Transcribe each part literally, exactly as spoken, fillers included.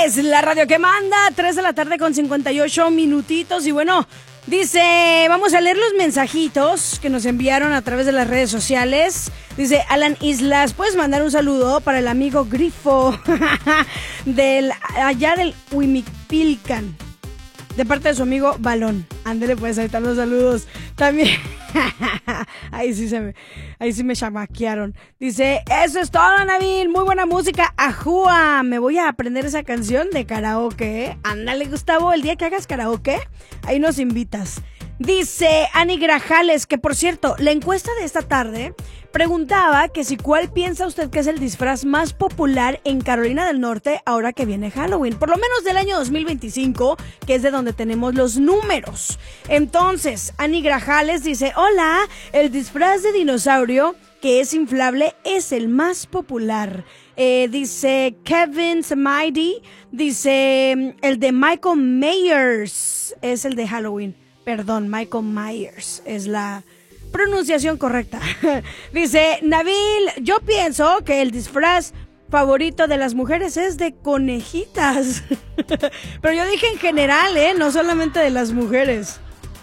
es la radio que manda, tres de la tarde con cincuenta y ocho minutitos. Y bueno, dice, vamos a leer los mensajitos que nos enviaron a través de las redes sociales. Dice Alan Islas, ¿puedes mandar un saludo para el amigo Grifo del allá del Huimipilcan? De parte de su amigo Balón. Ándele, pues, ahí están los saludos. También. ahí sí se me, ahí sí me chamaquearon. Dice, eso es todo, Nabil. Muy buena música. Ajúa. Me voy a aprender esa canción de karaoke, ¿eh? Ándale, Gustavo, el día que hagas karaoke, ahí nos invitas. Dice Ani Grajales, que por cierto, la encuesta de esta tarde preguntaba que si cuál piensa usted que es el disfraz más popular en Carolina del Norte ahora que viene Halloween, por lo menos del año dos mil veinticinco, que es de donde tenemos los números. Entonces, Ani Grajales dice, hola, el disfraz de dinosaurio que es inflable es el más popular. Eh, dice Kevin Samaidi, dice el de Michael Myers es el de Halloween. Perdón, Michael Myers es la pronunciación correcta. Dice Nabil, yo pienso que el disfraz favorito de las mujeres es de conejitas. Pero yo dije en general, ¿eh? No solamente de las mujeres.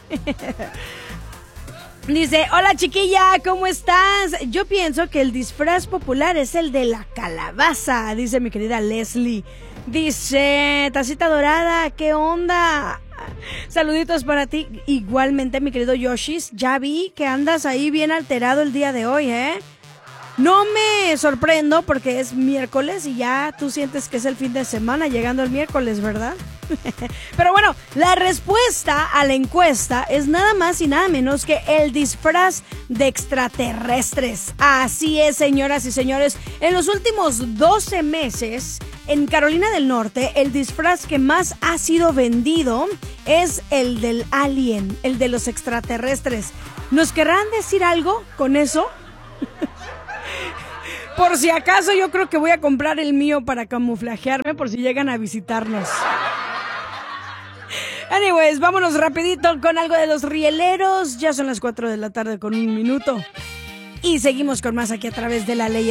Dice, hola chiquilla, ¿cómo estás? Yo pienso que el disfraz popular es el de la calabaza, dice mi querida Leslie. Dice, tacita dorada, ¿qué onda? Saluditos para ti, igualmente mi querido Yoshis. Ya vi que andas ahí bien alterado el día de hoy, ¿eh? No me sorprendo porque es miércoles y ya tú sientes que es el fin de semana llegando el miércoles, ¿verdad? Pero bueno, la respuesta a la encuesta es nada más y nada menos que el disfraz de extraterrestres. Así es, señoras y señores. En los últimos doce meses, en Carolina del Norte, el disfraz que más ha sido vendido es el del alien, el de los extraterrestres. ¿Nos querrán decir algo con eso? Por si acaso, yo creo que voy a comprar el mío para camuflajearme por si llegan a visitarnos. Anyways, vámonos rapidito con algo de los rieleros. Ya son las cuatro de la tarde con un minuto. Y seguimos con más aquí a través de La Ley